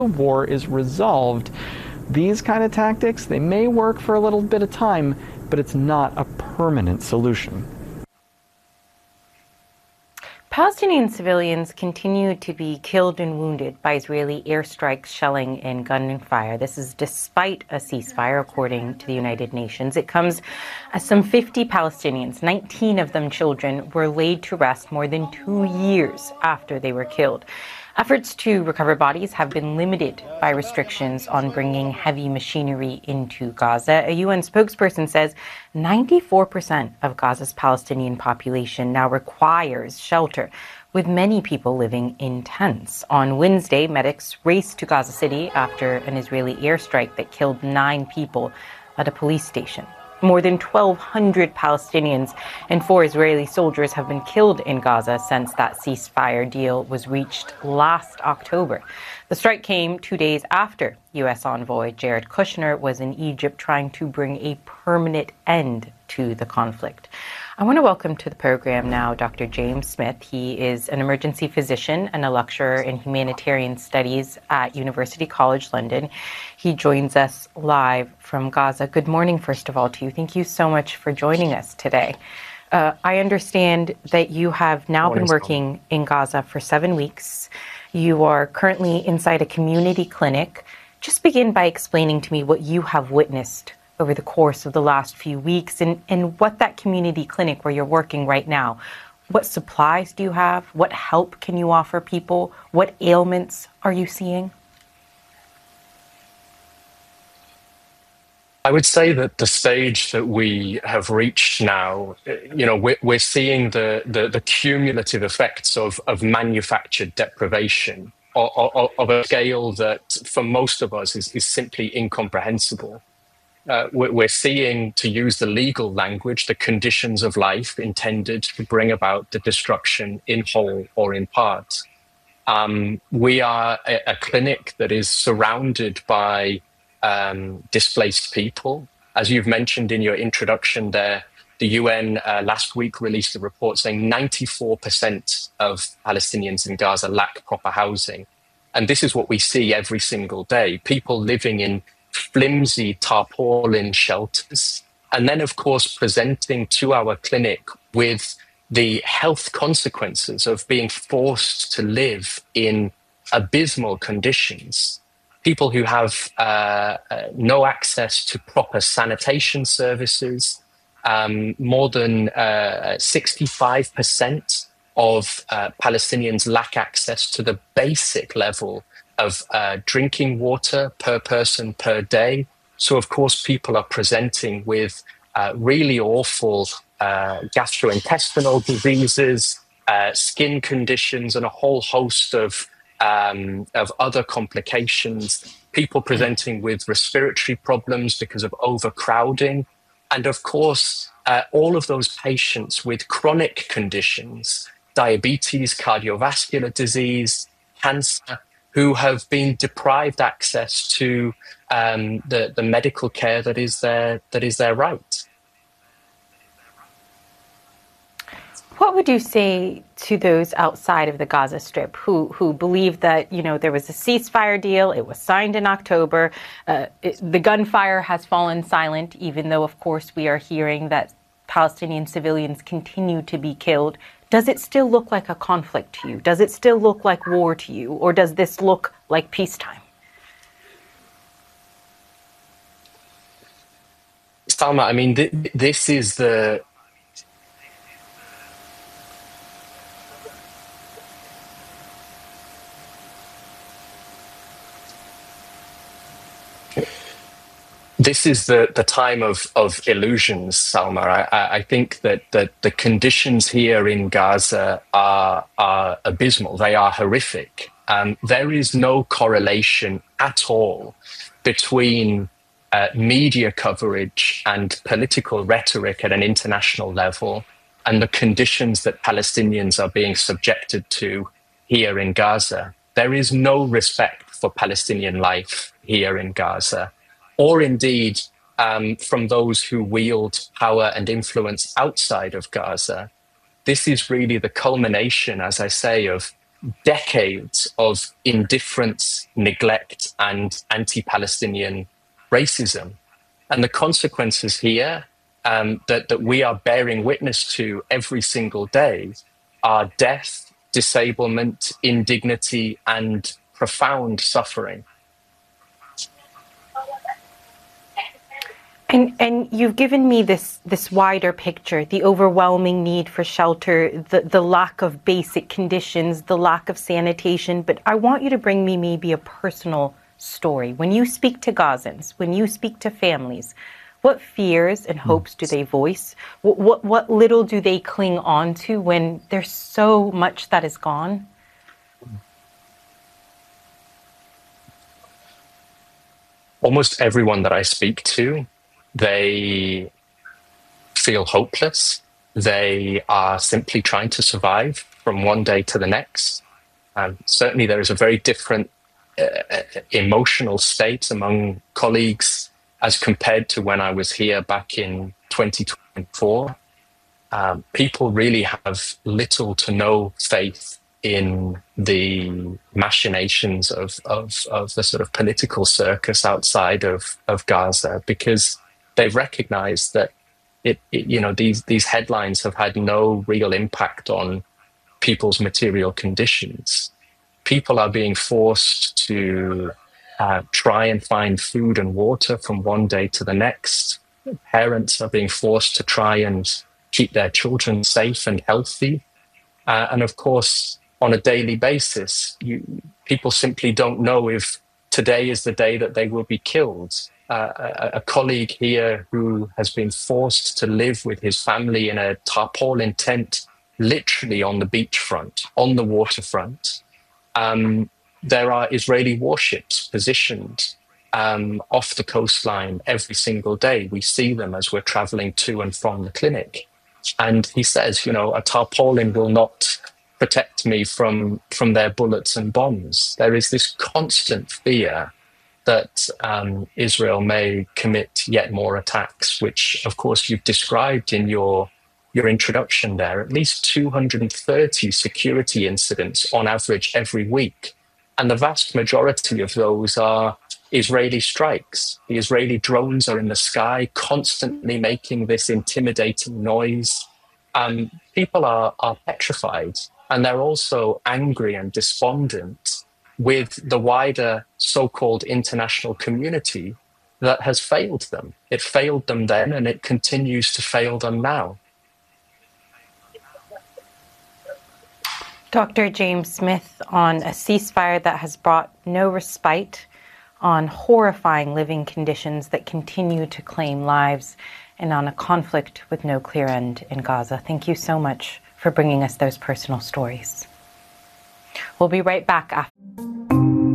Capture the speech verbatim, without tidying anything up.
the war is resolved. These kind of tactics, they may work for a little bit of time, but it's not a permanent solution. Palestinian civilians continue to be killed and wounded by Israeli airstrikes, shelling, and gunfire. This is despite a ceasefire, according to the United Nations. It comes as some fifty Palestinians, nineteen of them children, were laid to rest more than two years after they were killed. Efforts to recover bodies have been limited by restrictions on bringing heavy machinery into Gaza. A U N spokesperson says ninety-four percent of Gaza's Palestinian population now requires shelter, with many people living in tents. On Wednesday, medics raced to Gaza City after an Israeli airstrike that killed nine people at a police station. More than twelve hundred Palestinians and four Israeli soldiers have been killed in Gaza since that ceasefire deal was reached last October. The strike came two days after U S envoy Jared Kushner was in Egypt trying to bring a permanent end to the conflict. I want to welcome to the program now Doctor James Smith. He is an emergency physician and a lecturer in humanitarian studies at University College London. He joins us live from Gaza. Good morning, first of all, to you. Thank you so much for joining us today. Uh, I understand that you have now morning, been working Scott. in Gaza for seven weeks. You are currently inside a community clinic. Just begin by explaining to me what you have witnessed over the course of the last few weeks and, and what that community clinic where you're working right now, what supplies do you have? What help can you offer people? What ailments are you seeing? I would say that the stage that we have reached now, you know, we're, we're seeing the, the, the cumulative effects of, of manufactured deprivation of, of, of a scale that for most of us is, is simply incomprehensible. Uh, we're seeing, to use the legal language, the conditions of life intended to bring about the destruction in whole or in part. Um, we are a, a clinic that is surrounded by um, displaced people. As you've mentioned in your introduction there, the U N uh, last week released a report saying ninety-four percent of Palestinians in Gaza lack proper housing. And this is what we see every single day, people living in flimsy tarpaulin shelters, and then, of course, presenting to our clinic with the health consequences of being forced to live in abysmal conditions. People who have uh, uh, no access to proper sanitation services. Um, more than uh, sixty-five percent of uh, Palestinians lack access to the basic level of uh, drinking water per person per day. So, of course, people are presenting with uh, really awful uh, gastrointestinal diseases, uh, skin conditions, and a whole host of, um, of other complications. People presenting with respiratory problems because of overcrowding. And, of course, uh, all of those patients with chronic conditions, diabetes, cardiovascular disease, cancer, who have been deprived access to um, the, the medical care that is their, that is their right. What would you say to those outside of the Gaza Strip who, who believe that, you know, there was a ceasefire deal, it was signed in October, uh, it, the gunfire has fallen silent, even though, of course, we are hearing that Palestinian civilians continue to be killed? Does it still look like a conflict to you? Does it still look like war to you? Or does this look like peacetime? Salma, I mean, th- this is the... This is the, the time of, of illusions, Salma. I, I think that, that the conditions here in Gaza are, are abysmal. They are horrific. Um, there is no correlation at all between uh, media coverage and political rhetoric at an international level and the conditions that Palestinians are being subjected to here in Gaza. There is no respect for Palestinian life here in Gaza, or indeed um, from those who wield power and influence outside of Gaza. This is really the culmination, as I say, of decades of indifference, neglect, and anti-Palestinian racism. And the consequences here um, that, that we are bearing witness to every single day are death, disablement, indignity, and profound suffering. And, and you've given me this, this wider picture, the overwhelming need for shelter, the, the lack of basic conditions, the lack of sanitation. But I want you to bring me maybe a personal story. When you speak to Gazans, when you speak to families, what fears and hopes do they voice? What, what, what little do they cling on to when there's so much that is gone? Almost everyone that I speak to, they feel hopeless. They are simply trying to survive from one day to the next. Um, certainly there is a very different uh, emotional state among colleagues as compared to when I was here back in twenty twenty-four. Um, people really have little to no faith in the machinations of, of, of the sort of political circus outside of, of Gaza, because they've recognized that it, it, you know, these, these headlines have had no real impact on people's material conditions. People are being forced to uh, try and find food and water from one day to the next. Parents are being forced to try and keep their children safe and healthy. Uh, and of course, on a daily basis, you, people simply don't know if today is the day that they will be killed. Uh, a, a colleague here who has been forced to live with his family in a tarpaulin tent, literally on the beachfront, on the waterfront. Um, there are Israeli warships positioned um, off the coastline every single day. We see them as we're traveling to and from the clinic. And he says, you know, a tarpaulin will not protect me from, from their bullets and bombs. There is this constant fear that um, Israel may commit yet more attacks, which, of course, you've described in your your introduction there. At least two hundred thirty security incidents on average every week. And the vast majority of those are Israeli strikes. The Israeli drones are in the sky, constantly making this intimidating noise. Um, people are, are petrified, and they're also angry and despondent with the wider so-called international community that has failed them. It failed them then, and it continues to fail them now. Doctor James Smith, on a ceasefire that has brought no respite, on horrifying living conditions that continue to claim lives, and on a conflict with no clear end in Gaza. Thank you so much for bringing us those personal stories. We'll be right back after.